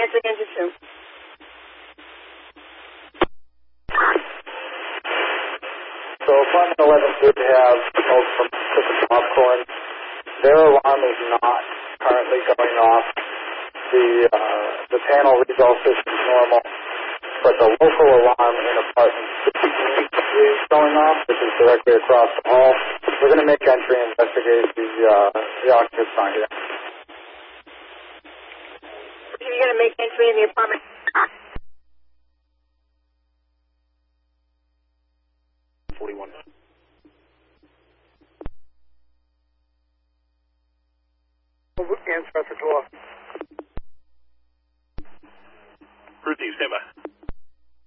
entering engine 2. So apartment 11 did have smoke from cooking popcorn. Their alarm is not currently going off. The panel reads all systems normal, but the local alarm in apartment 16 is going off, which is directly across the hall. We're going to make entry and investigate the occupants not here. You're going to make entry in the apartment. 41.